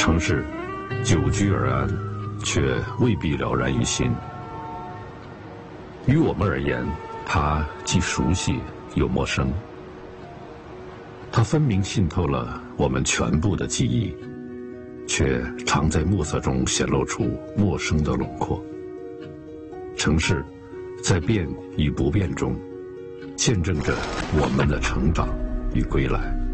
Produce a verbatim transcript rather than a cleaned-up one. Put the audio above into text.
城市久居而安，却未必了然于心。于我们而言，它既熟悉又陌生，它分明浸透了我们全部的记忆，却常在暮色中显露出陌生的轮廓。城市在变与不变中，见证着我们的成长与归来。